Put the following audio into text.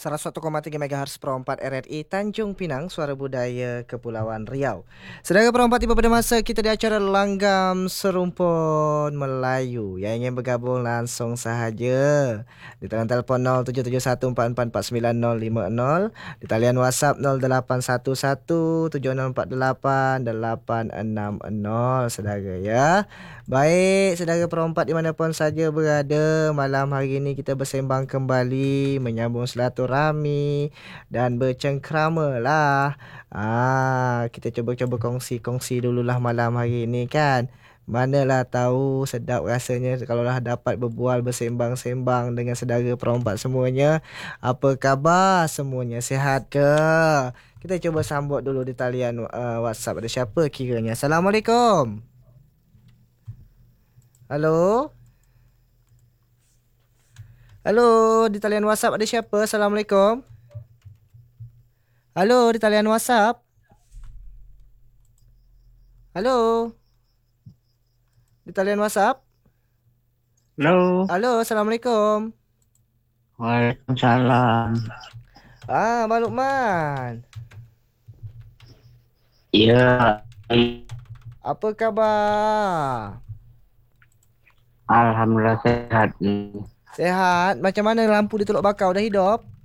101,3 MHz Pro 4 RRI Tanjung Pinang, Suara Budaya Kepulauan Riau. Saudara Pro 4, tiba pada masa kita di acara Langgam Serumpun Melayu. Yang ingin bergabung langsung sahaja di talian telefon 0771444950, di talian WhatsApp 081170488660, saudara ya. Baik, saudara Pro 4 dimanapun saja berada, malam hari ini kita bersembang kembali, menyambung silaturahmi dan bercengkrama lah. Kita cuba-cuba kongsi-kongsi dululah malam hari ini kan. Manalah tahu sedap rasanya kalau lah dapat berbual bersembang-sembang dengan saudara Pro 4 semuanya. Apa khabar semuanya? Sihat ke? Kita cuba sambut dulu di talian WhatsApp. Ada siapa kiranya? Assalamualaikum. Halo? Halo, di talian WhatsApp ada siapa? Assalamualaikum. Halo, di talian WhatsApp. Halo. Di talian WhatsApp. Halo, Halo, Assalamualaikum. Waalaikumsalam. Bang Lukman. Iya, Apa khabar? alhamdulillah sehat nih. Sehat? Macam mana lampu di Teluk Bakau dah hidup?